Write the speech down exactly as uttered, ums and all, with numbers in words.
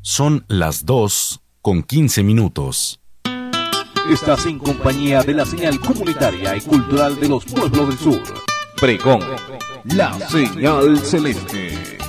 Son las dos con quince minutos. Estás en compañía de la señal comunitaria y cultural de los pueblos del sur. Pregón, la señal celeste.